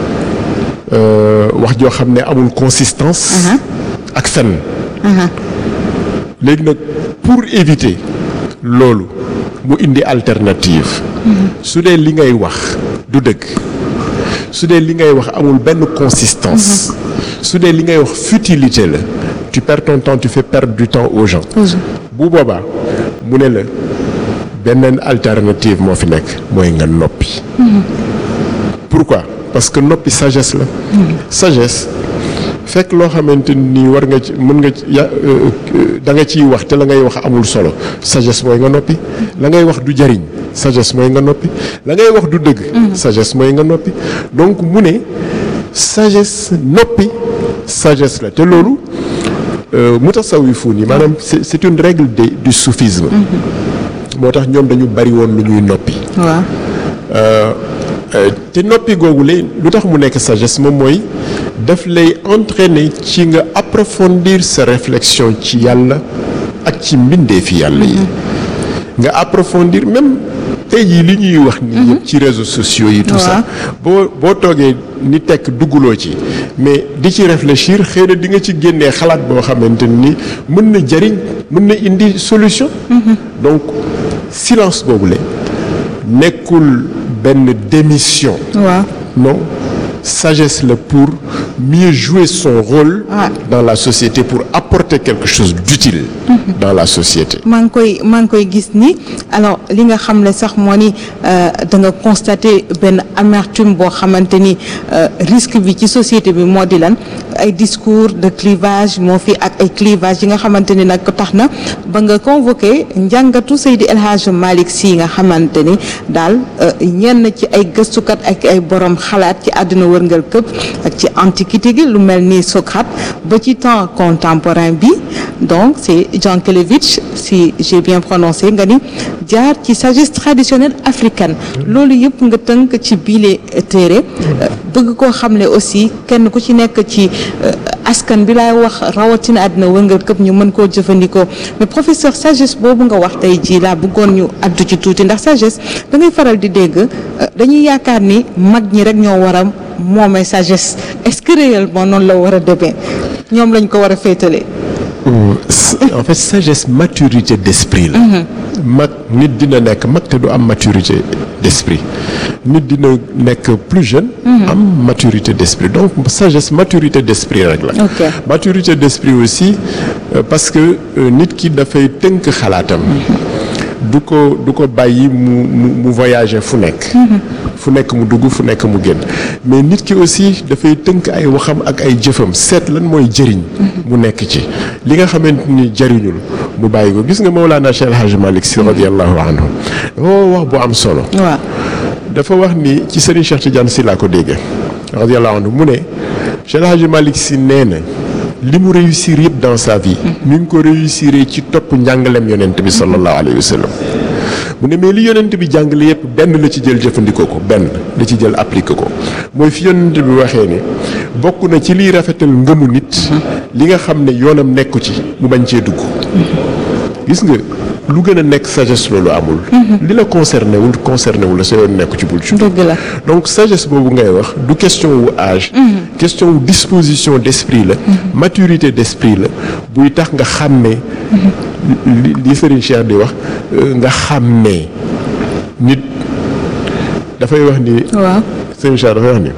wax joo xam ne amul consistance. ak fen. léegi nag pour éviter loolu mu indi alternative. su dee li ngay wax du dëgg. su dee li ngay wax amul benn consistance. su dee li ngay wax futilité la. tu perds ton temps, tu fais perdre du temps aux gens. bu boobaa mu ne la beneen alternative moo fi nekk mooy nga noppi. pourquoi parce que noppi sagesse la. sagesse fekk loo xamante ni war nga ci mën nga ci da nga ciy wax te la ngay wax amul solo sagesse mooy nga noppi. la ngay wax du jariñ sagesse mooy nga noppi. la ngay wax du dëgg. sagesse mooy nga noppi. donc mu ne sagesse noppi sagesse la te loolu. mutasawwifuun yi maanaam c'est une règle du soufisme. moo tax ñoom dañu bari woon lu ñuy noppi. waaw. te noppi googu lay lu tax mu nekk sagesse moom mooy daf lay entraîner ci nga approfondir sa réflexion ci yàlla ak ci mbindeefi yàlla yi. nga approfondir même tey jii li ñuy wax nii yëpp ci réseaux sociaux yi. tout ça boo toogee ni tekk dugguloo ci mais di ci réfléchir xëy na di nga ci génnee xalaat boo xamante ni mën na jariñ mën na indi solution. donc silence boobu la nekkul benn démission. waaw. non sagesse la pour mieux jouer son rôle. dans la société pour apporter quelque chose d'utile. dans la société. maa ngi koy gis ni alors li nga xam ne sax moo ni da nga constater benn amertume boo xamante ni risque bi ci société bi moo di lan ay discours de clivage moo fi ak ay clivage yi nga xamante ni nag tax na ba nga convoqué njàngatu Seydi El Hadji Malick Sy nga xamante ni daal ñenn ci ay gëstukat ak ay borom xalaat ci àdduna wërngal këpp ak ci antiquité gi lu mel ni Socrate ba ci temps contemporain bi donc c'est Jankélévitch si j'ai bien prononcé nga ni jaar ci sagesse traditionnelle africaine loolu yëpp nga tënk ci biile téere bëgg koo xamle aussi kenn ku ci nekk ci askan bi laay wax rawatina àddina wërngal këpp ñu mën koo jëfandikoo mais professeur sagesse boobu nga wax tey jii laa bëggoon ñu addu ci tuuti ndax sagesse da ngay faral di dégg dañuy yaakaar ni mag ñi rek ñoo war a moomee sagesse est-ce que réellement noonu la war a demee ñoom lañ ko war a féetale. en fait sagesse maturité d'esprit la. mag nit dina nekk mag te du am maturité d'esprit nit dina nekk plus jeune. am maturité d'esprit donc sagesse maturité d'esprit rek la. maturité d'esprit aussi parce que nit ki dafay tënk xalaatam. du ko bàyyi mu voyager fu nekk. fu nekk mu dugg fu nekk mu génn mais nit ki aussi dafay tënk ay waxam ak ay jëfam seet lan mooy jëriñ. mu nekk ci li nga xamante ni jëriñul mu bàyyi ko gis nga Mawlana Cheikh El Hadji Malick Sy radiyallahu anhu dafa wax bu am solo. waaw dafa wax ni ci Serigne Cheikh Tidiane Sy laa ko déggee radiyallahu anhu mu ne Cheikh El Hadji Malick Sy nee na li mu réussir yëpp dans sa vie. mi ngi ko réussir ci topp njàngaleem yonent bi sallallahu alayhi wa sallam. mu ne mais li yonent bi jàngale yëpp benn la ci jël jëfandikoo ko benn la ci jël appliqué ko mooy fi yonent bi waxee ni bokk na ci liy rafetal ngëmu nit. li nga xam ne yoonam nekku ci mu bañ cee dugg. gis nga lu gën a nekk sagesse loolu amul. li la concerné wul la sa yoon nekku ci bul ci. dëgg la donc sagesse boobu ngay wax du question wu âge. question wu disposition d'esprit la. maturité d'esprit la buy tax nga xàmmee. li Serigne Cheikh di wax nga xàmmee nit dafay wax ni. waaw Serigne Cheikh dafay wax ni.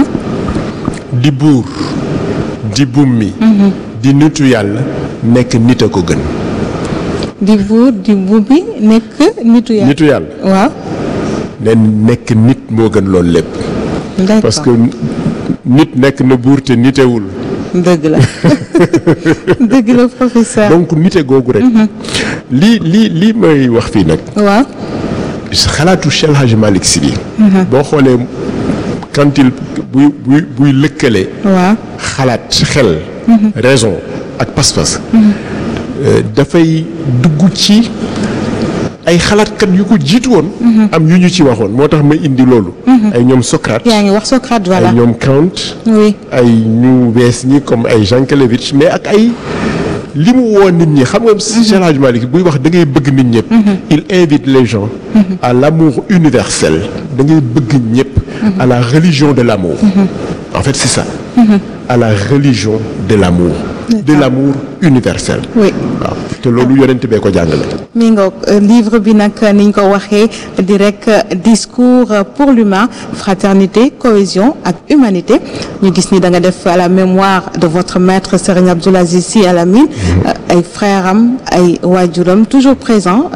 di buur di bummi. di nitu yàlla nekk nit a ko gën. di buur di bubbi nekk nitu yàlla. nitu yàlla. waaw. nekk nit moo gën loolu lépp. d'accord parce que nit nekk na buur te nitewul. dëgg la dëgg la professeur. donc nite googu rek. lii may wax fii nag. waaw. xalaatu Cheikh El Hadji Malick Sy bi. boo xoolee quand il buy lëkkale. waaw xalaat xel. raison ak pas-pas. dafay dugg ci ay xalaatkat yu ko jiitu woon. am yu ñu ci waxoon moo tax ma indi loolu. ay ñoom Socrate. yaa ngi wax Socrate voilà. ay ñoom Kant. oui ay ñu wees ñi comme ay Jankélévitch mais ak ay li mu woo nit ñi xam nga Cheikh El Hadji Malick buy wax da ngay bëgg nit ñëpp. il invite les gens à l'amour universel da ngay bëgg ñëpp à la religion de l'amour. En fait c'est ça. À la religion de l'amour. de l'amour universel. oui waaw te loolu yonent bee ko jàngale. mi ngoog livre bi nag ni ñu ko waxee di rek discours pour l'humain fraternité cohésion ak humanité ñu gis ni da nga def à la mémoire de votre maître Serigne Abdoul Aziz Sy Al Amine ay frères am ay waajuram toujours présents